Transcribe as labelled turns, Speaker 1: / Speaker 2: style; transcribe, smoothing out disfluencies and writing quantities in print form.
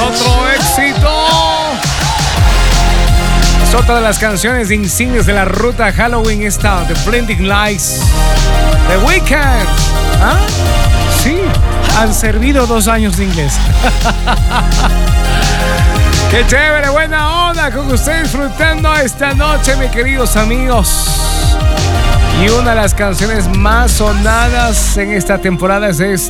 Speaker 1: otro éxito. Es otra de las canciones insignias de la ruta Halloween, esta, The Blinding Lights, The Weeknd. ¿Ah? Sí, han servido 2 años de inglés. ¡Qué chévere! Buena onda con ustedes disfrutando esta noche, mis queridos amigos. Y una de las canciones más sonadas en esta temporada es